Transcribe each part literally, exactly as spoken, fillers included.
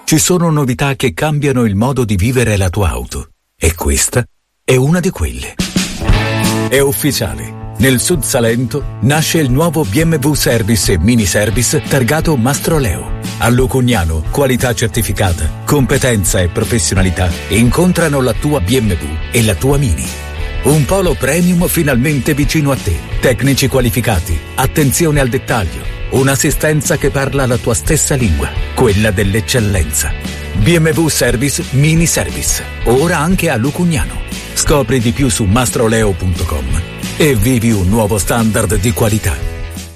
Ci sono novità che cambiano il modo di vivere la tua auto. E questa è una di quelle. È ufficiale. Nel Sud Salento nasce il nuovo B M W Service e Mini Service targato Mastroleo. A Lucugnano, qualità certificata, competenza e professionalità incontrano la tua B M W e la tua Mini. Un polo premium finalmente vicino a te. Tecnici qualificati, attenzione al dettaglio, un'assistenza che parla la tua stessa lingua, quella dell'eccellenza. B M W Service Mini Service, ora anche a Lucugnano. Scopri di più su mastroleo punto com e vivi un nuovo standard di qualità.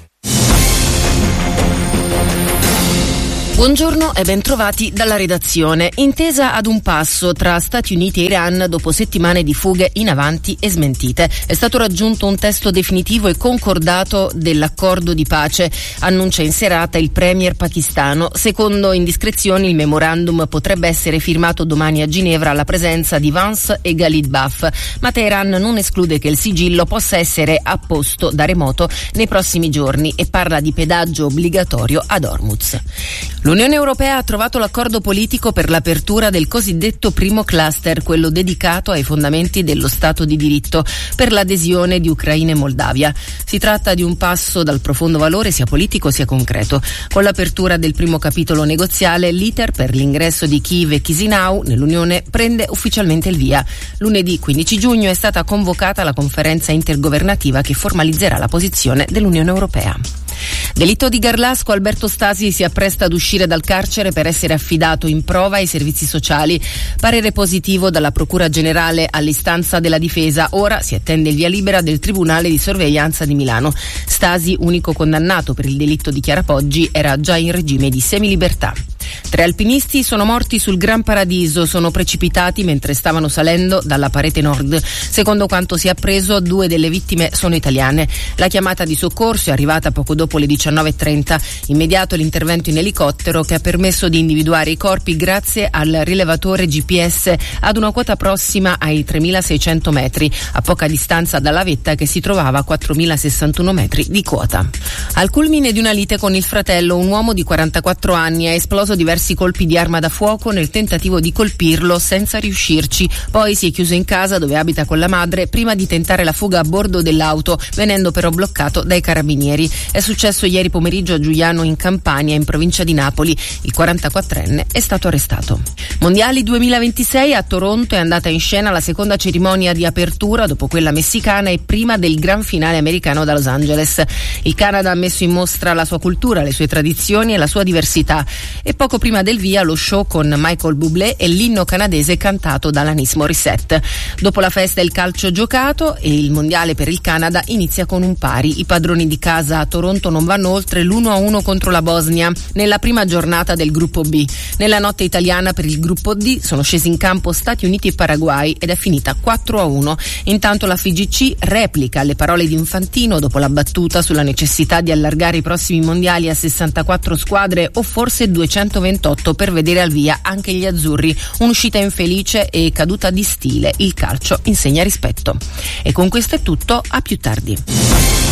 Buongiorno e bentrovati dalla redazione. Intesa ad un passo tra Stati Uniti e Iran dopo settimane di fughe in avanti e smentite. È stato raggiunto un testo definitivo e concordato dell'accordo di pace, annuncia in serata il premier pakistano. Secondo indiscrezioni il memorandum potrebbe essere firmato domani a Ginevra alla presenza di Vance e Ghalibaf, ma Teheran non esclude che il sigillo possa essere apposto da remoto nei prossimi giorni e parla di pedaggio obbligatorio ad Hormuz. L'Unione Europea ha trovato l'accordo politico per l'apertura del cosiddetto primo cluster, quello dedicato ai fondamenti dello Stato di diritto, per l'adesione di Ucraina e Moldavia. Si tratta di un passo dal profondo valore sia politico sia concreto. Con l'apertura del primo capitolo negoziale, l'iter per l'ingresso di Kiev e Chisinau nell'Unione prende ufficialmente il via. Lunedì quindici giugno è stata convocata la conferenza intergovernativa che formalizzerà la posizione dell'Unione Europea. Delitto di Garlasco, Alberto Stasi si appresta ad uscire dal carcere per essere affidato in prova ai servizi sociali. Parere positivo dalla Procura Generale all'istanza della difesa. Ora si attende il via libera del Tribunale di Sorveglianza di Milano. Stasi, unico condannato per il delitto di Chiara Poggi, era già in regime di semilibertà. Tre alpinisti sono morti sul Gran Paradiso, sono precipitati mentre stavano salendo dalla parete nord. Secondo quanto si è appreso, due delle vittime sono italiane. La chiamata di soccorso è arrivata poco dopo le diciannove e trenta. Immediato l'intervento in elicottero che ha permesso di individuare i corpi grazie al rilevatore G P S ad una quota prossima ai tremilaseicento metri, a poca distanza dalla vetta che si trovava a quattromilasessantuno metri di quota. Al culmine di una lite con il fratello, un uomo di quarantaquattro anni ha esploso diversi colpi di arma da fuoco nel tentativo di colpirlo senza riuscirci. Poi si è chiuso in casa dove abita con la madre prima di tentare la fuga a bordo dell'auto, venendo però bloccato dai carabinieri. È successo ieri pomeriggio a Giuliano in Campania, in provincia di Napoli. Il quarantaquattrenne è stato arrestato. Mondiali duemilaventisei, a Toronto è andata in scena la seconda cerimonia di apertura dopo quella messicana e prima del gran finale americano da Los Angeles. Il Canada ha messo in mostra la sua cultura, le sue tradizioni e la sua diversità. E poco prima del via lo show con Michael Bublé e l'inno canadese cantato da Alanis Morissette. Dopo la festa il calcio giocato e il mondiale per il Canada inizia con un pari. I padroni di casa a Toronto non vanno oltre l'uno a uno contro la Bosnia nella prima giornata del gruppo B. Nella notte italiana per il gruppo D sono scesi in campo Stati Uniti e Paraguay ed è finita quattro a uno. Intanto la F I G C replica le parole di Infantino dopo la battuta sulla necessità di allargare i prossimi mondiali a sessantaquattro squadre o forse duecentoventotto per vedere al via anche gli azzurri. Un'uscita infelice e caduta di stile. Il calcio insegna rispetto. E con questo è tutto, a più tardi.